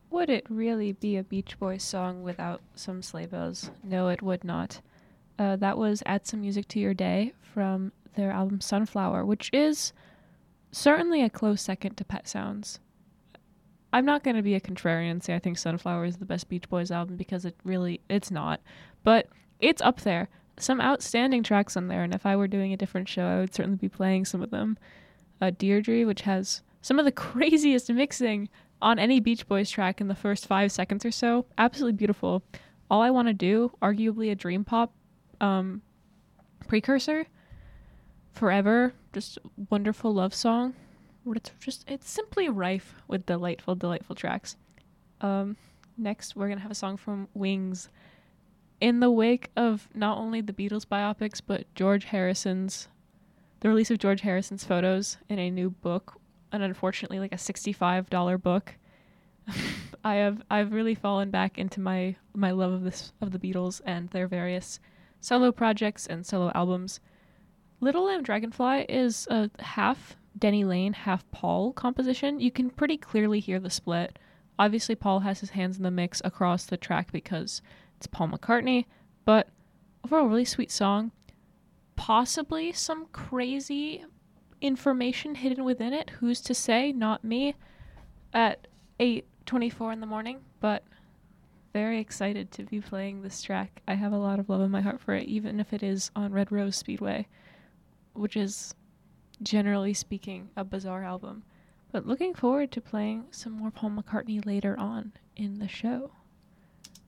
Would it really be a Beach Boys song without some sleigh bells? No, it would not. That was Add Some Music to Your Day from their album Sunflower, which is certainly a close second to Pet Sounds. I'm not going to be a contrarian and say I think Sunflower is the best Beach Boys album because it's not. But it's up there. Some outstanding tracks on there, and if I were doing a different show, I would certainly be playing some of them. Deirdre, which has some of the craziest mixing on any Beach Boys track in the first 5 seconds or so. Absolutely beautiful. All I Want to Do, arguably a dream pop precursor. Forever, just wonderful love song. It's simply rife with delightful, delightful tracks. Next, we're gonna have a song from Wings. In the wake of not only the Beatles biopics, but the release of George Harrison's photos in a new book, and unfortunately like a $65 book, I've really fallen back into my love of the Beatles and their various solo projects and solo albums. Little Lamb Dragonfly is a half Denny Lane, half Paul composition. You can pretty clearly hear the split. Obviously, Paul has his hands in the mix across the track because it's Paul McCartney, but overall, really sweet song. Possibly some crazy information hidden within it. Who's to say? Not me. At 8:24 in the morning, but very excited to be playing this track. I have a lot of love in my heart for it, even if it is on Red Rose Speedway, which is, generally speaking, a bizarre album. But looking forward to playing some more Paul McCartney later on in the show.